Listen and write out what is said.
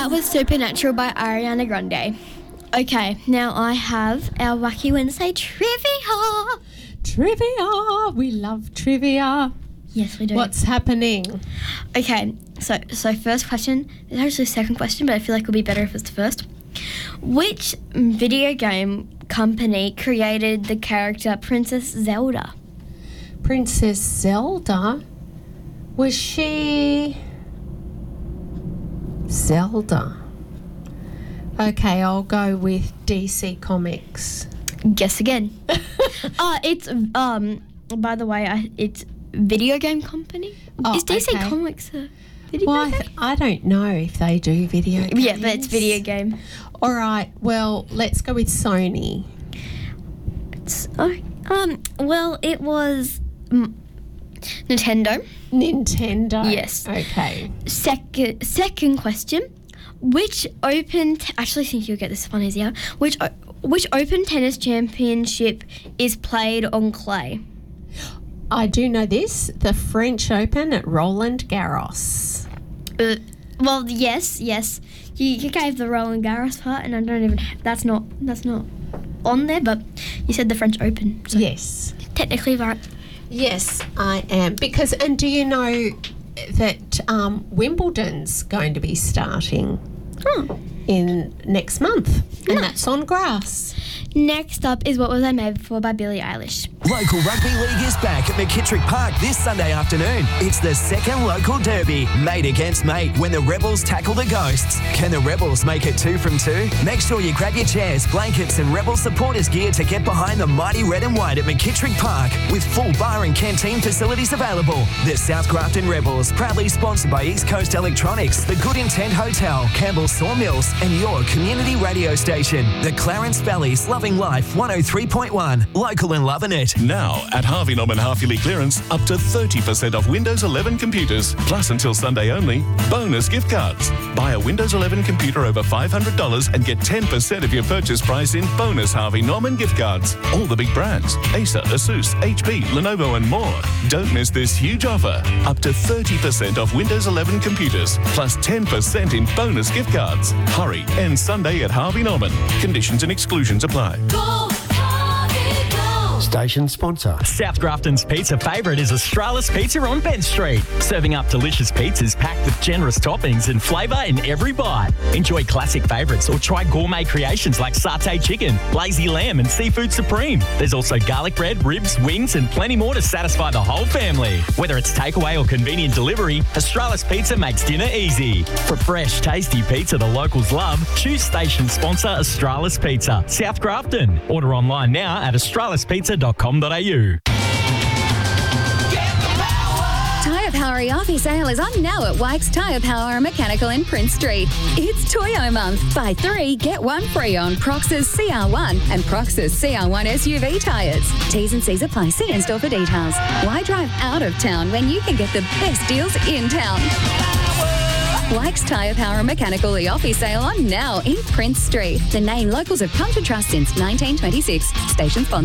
That was Supernatural by Ariana Grande. Okay, now I have our Wacky Wednesday trivia. Trivia. We love trivia. Yes, we do. What's happening? Okay, so first question. It's actually second question, but I feel like it'll be better if it's the first. Which video game company created the character Princess Zelda? Princess Zelda? Was she... Zelda? Okay, I'll go with DC Comics. Guess again. It's by the way, it's video game company. Oh, Is DC okay. Comics a video game? I don't know if they do video games. Yeah, but it's video game. All right, well, let's go with Sony. Well, it was Nintendo. Nintendo. Yes. Okay. Second question. Which open... actually, I think you'll get this one easier. Which open tennis championship is played on clay? I do know this. The French Open at Roland Garros. Well, yes. You gave the Roland Garros part, and I don't even... That's not on there, but you said the French Open. So Yes. technically right. Yes, I am. And do you know that Wimbledon's going to be starting in next month? And that's on grass. Next up is What Was I Made For by Billie Eilish. Local Rugby League is back at McKittrick Park this Sunday afternoon. It's the second local derby, mate against mate, when the Rebels tackle the Ghosts. Can the Rebels make it 2 from 2? Make sure you grab your chairs, blankets and Rebel supporters gear to get behind the mighty red and white at McKittrick Park, with full bar and canteen facilities available. The South Grafton Rebels, proudly sponsored by East Coast Electronics, the Good Intent Hotel, Campbell Sawmills and your community radio station. The Clarence Valley's Loving Life 103.1. Local and loving it. Now, at Harvey Norman half-yearly clearance, up to 30% off Windows 11 computers. Plus, until Sunday only, bonus gift cards. Buy a Windows 11 computer over $500 and get 10% of your purchase price in bonus Harvey Norman gift cards. All the big brands, Acer, Asus, HP, Lenovo and more. Don't miss this huge offer. Up to 30% off Windows 11 computers, plus 10% in bonus gift cards. Hurry, end Sunday at Harvey Norman. Conditions and exclusions apply. Station sponsor. South Grafton's pizza favourite is Australis Pizza on Bent Street. Serving up delicious pizzas packed with generous toppings and flavour in every bite. Enjoy classic favourites or try gourmet creations like satay chicken, lazy lamb and seafood supreme. There's also garlic bread, ribs, wings and plenty more to satisfy the whole family. Whether it's takeaway or convenient delivery, Australis Pizza makes dinner easy. For fresh, tasty pizza the locals love, choose station sponsor Australis Pizza, South Grafton. Order online now at australispizza.com.au. Tyre Power Office Sale is on now at Wykes Tyre Power Mechanical in Prince Street. It's Toyo Month. Buy 3, get 1 free on Prox's CR1 and Prox's CR1 SUV tyres. T's and C's apply. See in-store for details. Why drive out of town when you can get the best deals in town? Wykes Tyre Power Mechanical Office Sale on now in Prince Street. The name locals have come to trust since 1926. Station sponsor.